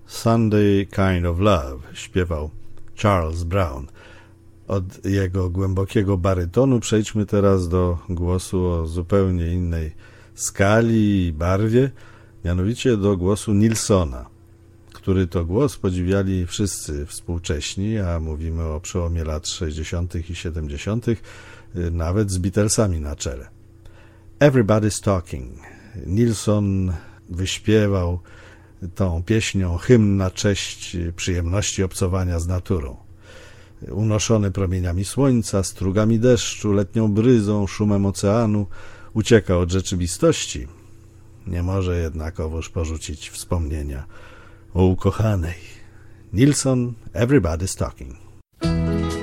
Sunday Kind of Love śpiewał Charles Brown. Od jego głębokiego barytonu przejdźmy teraz do głosu o zupełnie innej skali i barwie, mianowicie do głosu Nilssona, który to głos podziwiali wszyscy współcześni, a mówimy o przełomie lat 60. i 70., nawet z Beatlesami na czele. Everybody's Talking. Nilsson wyśpiewał tą pieśnią hymn na cześć przyjemności obcowania z naturą. Unoszony promieniami słońca, strugami deszczu, letnią bryzą, szumem oceanu, ucieka od rzeczywistości. Nie może jednakowoż porzucić wspomnienia o ukochanej. Nilsson, Everybody's Talking.